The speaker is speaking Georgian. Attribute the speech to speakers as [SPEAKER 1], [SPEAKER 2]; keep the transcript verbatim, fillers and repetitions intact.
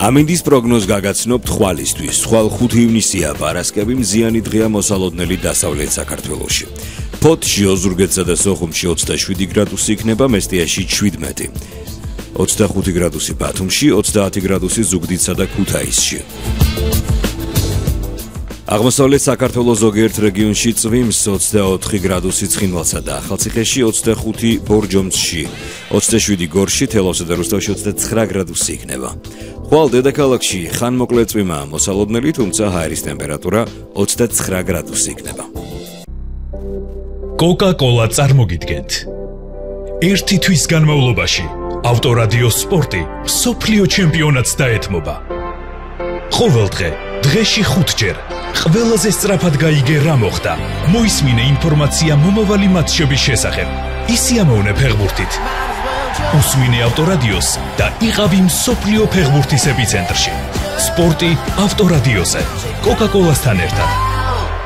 [SPEAKER 1] ამინდის პროგნოზ გაგაცნობთ ხვალისთვის. ხვალ ხუთი ივნისია, პარასკევი მზიანი დღეა მოსალოდნელი დასავლეთ საქართველოში. ფოთში, ოზურგეთსა და სოხუმში ოცდაშვიდი გრადუსი იქნება, მესტიაში შვიდმეტი. ოცდახუთი გრადუსი ბათუმში, ოცდაათი გრადუსი ზუგდიდსა და ქუთაისში. აღმოსავლეთ საქართველოს ზოგიერთ რეგიონში წვიმს ოცდაოთხი გრადუსი ცხინვალსა და ახალციხეში, ოცდახუთი ბორჯომში, ოცდაშვიდი გორში, თელავსა და რუსთავში ოცდაცხრა გრადუსი იქნება. ხვალ დედაქალაქში ხანმოკლე წვიმაა მოსალოდნელი, თუმცა ჰაერის ტემპერატურა ოცდაცხრა გრადუსი იქნება.
[SPEAKER 2] Coca-Cola წარმოგიდგენთ. ერთი თვის განმავლობაში ავტორადიო სპორტი მსოფლიო ჩემპიონატს დაეთმობა. ყოველდღე, დღეში ხუთჯერ, ყველაზე სწრაფად გაიგე რა მოხდა. მოისმინე ინფორმაცია მომავალი მატჩების შესახებ. ისიამოვნე ფეხბურთით. უსმინე ავტორადიოს და იყავი მსოფლიო ფეხბურთის ეპიცენტრში. სპორტი ავტორადიოზე. Coca-Cola-სთან ერთად.